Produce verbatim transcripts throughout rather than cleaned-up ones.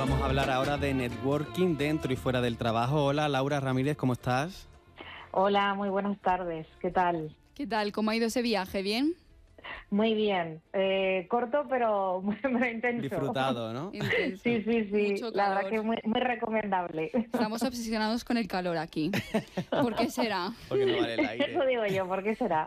Vamos a hablar ahora de networking dentro y fuera del trabajo. Hola, Laura Ramírez, ¿cómo estás? Hola, muy buenas tardes. ¿Qué tal? ¿Qué tal? ¿Cómo ha ido ese viaje? ¿Bien? Muy bien. Eh, corto, pero muy, muy intenso. Disfrutado, ¿no? Intenso. Sí, sí, sí. Mucho La calor. verdad que muy, muy recomendable. Estamos obsesionados con el calor aquí. ¿Por qué será? Porque no vale el aire. Eso digo yo, ¿por qué será?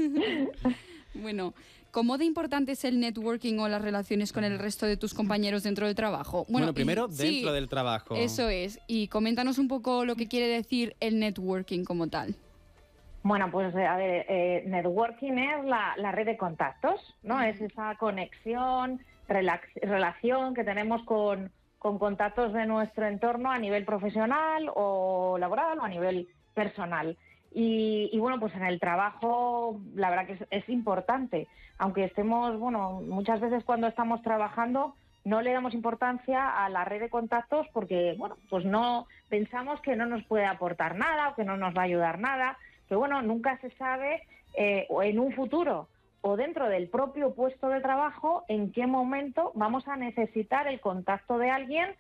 Bueno, ¿cómo de importante es el networking o las relaciones con el resto de tus compañeros dentro del trabajo? Bueno, y- primero sí, dentro del trabajo. Eso es. Y coméntanos un poco lo que quiere decir el networking como tal. Bueno, pues a ver, eh, networking es la, la red de contactos, ¿no? Ujú. Es esa conexión, relax- relación que tenemos con, con contactos de nuestro entorno a nivel profesional o laboral o a nivel personal. Y, y bueno, pues en el trabajo la verdad que es, es importante, aunque estemos, bueno, muchas veces cuando estamos trabajando no le damos importancia a la red de contactos porque, bueno, pues no pensamos que no nos puede aportar nada o que no nos va a ayudar nada. Pero bueno, nunca se sabe eh, o en un futuro o dentro del propio puesto de trabajo en qué momento vamos a necesitar el contacto de alguien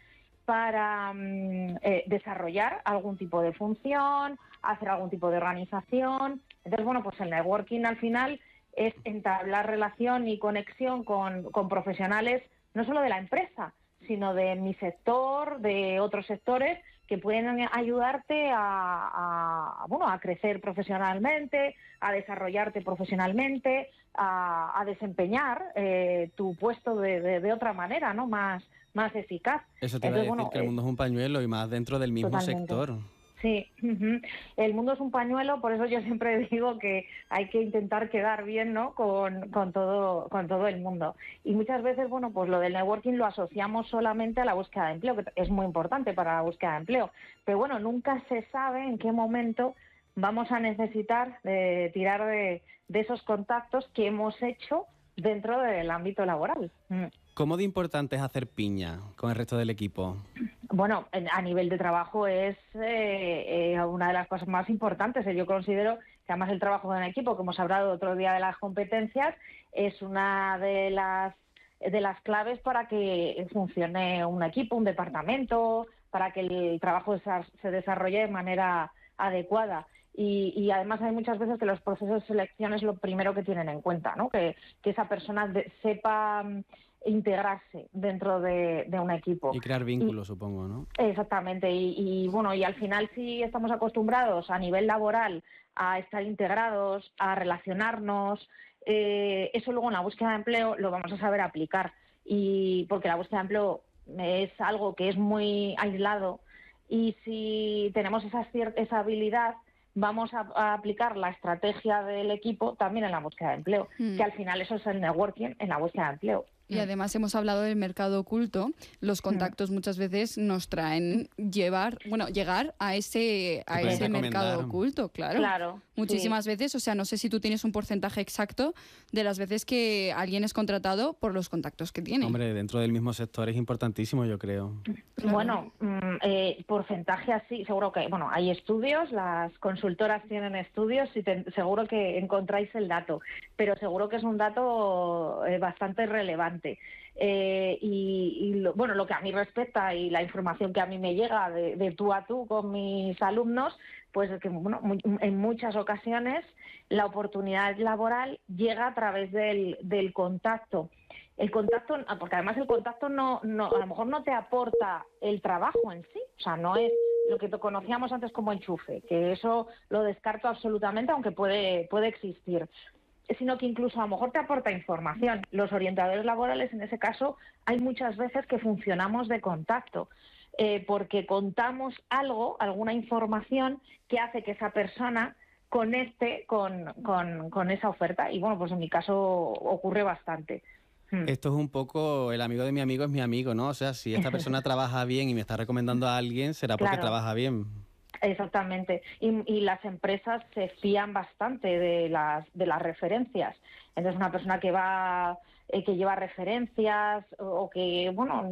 para mm, eh, desarrollar algún tipo de función, hacer algún tipo de organización. Entonces, bueno, pues el networking al final es entablar relación y conexión con, con profesionales no solo de la empresa, sino de mi sector, de otros sectores que pueden ayudarte a, a, bueno, a crecer profesionalmente, a desarrollarte profesionalmente, a, a desempeñar eh, tu puesto de, de, de otra manera, ¿no? Más, más eficaz. Eso te iba a Entonces, decir, bueno, que el mundo es un pañuelo y más dentro del mismo totalmente. sector. Sí, uh-huh. El mundo es un pañuelo, por eso yo siempre digo que hay que intentar quedar bien, ¿no? con, con, todo, con todo el mundo. Y muchas veces, bueno, pues lo del networking lo asociamos solamente a la búsqueda de empleo, que es muy importante para la búsqueda de empleo. Pero bueno, nunca se sabe en qué momento vamos a necesitar de tirar de, de esos contactos que hemos hecho dentro del ámbito laboral. Mm. ¿Cómo de importante es hacer piña con el resto del equipo? Bueno, a nivel de trabajo es eh, eh, una de las cosas más importantes. Yo considero que además el trabajo en equipo, como hemos hablado otro día de las competencias, es una de las de las claves para que funcione un equipo, un departamento, para que el trabajo se desarrolle de manera adecuada. Y, y además hay muchas veces que los procesos de selección es lo primero que tienen en cuenta, ¿no? Que, que esa persona de, sepa integrarse dentro de, de un equipo. Y crear vínculos, y, supongo, ¿no? Exactamente. Y, y bueno, y al final sí estamos acostumbrados a nivel laboral a estar integrados, a relacionarnos. Eh, eso luego en la búsqueda de empleo lo vamos a saber aplicar. Y porque la búsqueda de empleo es algo que es muy aislado y si tenemos esa, esa habilidad vamos a, a aplicar la estrategia del equipo también en la búsqueda de empleo, mm. que al final eso es el networking en la búsqueda de empleo. Y además hemos hablado del mercado oculto. Los contactos muchas veces nos traen llevar, bueno, llegar a ese a ese mercado oculto, claro. Claro. Muchísimas sí. veces, o sea, no sé si tú tienes un porcentaje exacto de las veces que alguien es contratado por los contactos que tiene. Hombre, dentro del mismo sector es importantísimo, yo creo. Claro. Bueno, eh, porcentaje así, seguro que, bueno, hay estudios, las consultoras tienen estudios y te, seguro que encontráis el dato, pero seguro que es un dato eh, bastante relevante. Eh, y, y lo, bueno, lo que a mí respecta y la información que a mí me llega de, de tú a tú con mis alumnos, pues es que bueno, muy, en muchas ocasiones la oportunidad laboral llega a través del, del contacto. El contacto, porque además el contacto no, no, a lo mejor no te aporta el trabajo en sí, o sea, no es lo que conocíamos antes como enchufe, que eso lo descarto absolutamente, aunque puede, puede existir, sino que incluso a lo mejor te aporta información. Los orientadores laborales, en ese caso, hay muchas veces que funcionamos de contacto, eh, porque contamos algo, alguna información que hace que esa persona conecte con, con, con esa oferta. Y bueno, pues en mi caso ocurre bastante. Esto es un poco, el amigo de mi amigo es mi amigo, ¿no? O sea, si esta persona trabaja bien y me está recomendando a alguien, será porque Claro. trabaja bien. Exactamente, y, y las empresas se fían bastante de las de las referencias. Entonces, una persona que va eh, que lleva referencias o, o que, bueno,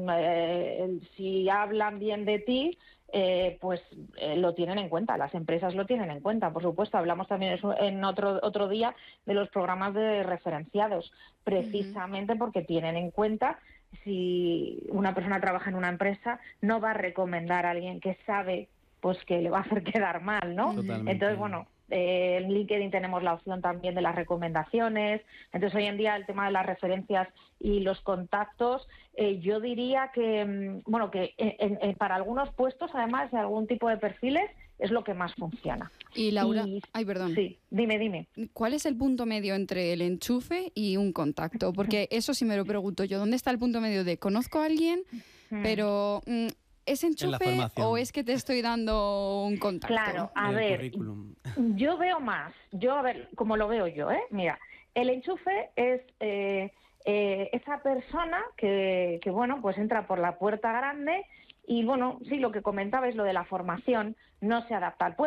eh, si hablan bien de ti, eh, pues eh, lo tienen en cuenta. Las empresas lo tienen en cuenta, por supuesto. Hablamos también eso en otro otro día de los programas de referenciados, precisamente uh-huh. porque tienen en cuenta si una persona trabaja en una empresa, no va a recomendar a alguien que sabe pues que le va a hacer quedar mal, ¿no? Totalmente. Entonces, bueno, eh, en LinkedIn tenemos la opción también de las recomendaciones. Entonces, hoy en día el tema de las referencias y los contactos, eh, yo diría que, bueno, que en, en, para algunos puestos, además, de algún tipo de perfiles, es lo que más funciona. Y Laura, y, ay, perdón. Sí, dime, dime. ¿Cuál es el punto medio entre el enchufe y un contacto? Porque eso sí me lo pregunto yo. ¿Dónde está el punto medio de conozco a alguien, pero mm, es enchufe o es que te estoy dando un contacto? Claro, a ver, yo veo más. Yo, a ver, como lo veo yo, ¿eh? Mira, el enchufe es eh, eh, esa persona que, que, bueno, pues entra por la puerta grande y, bueno, sí, lo que comentaba es lo de la formación, no se adapta al puesto.